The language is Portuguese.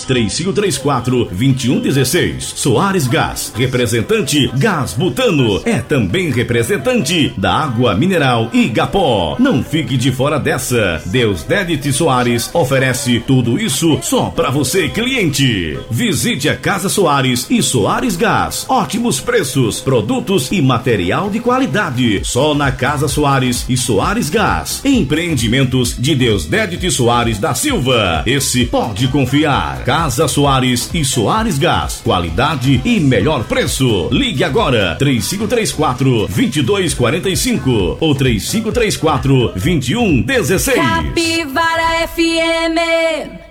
3534-2116. Soares Gás, representante Gás Butano, é também representante da água mineral Igapó. Não fique de fora dessa. Deusdedit Soares oferece tudo isso só para você, cliente. Visite a Casa Soares e Soares Gás. Ótimos preços, produtos e material de qualidade. Só na Casa Soares e Soares Gás. Empreendimentos de Deusdedit Soares da Silva. Esse pode confiar. Casa Soares e Soares Gás. Qualidade e melhor preço. Ligue agora. 3534-2245 ou 3534-2116. Capivara FM.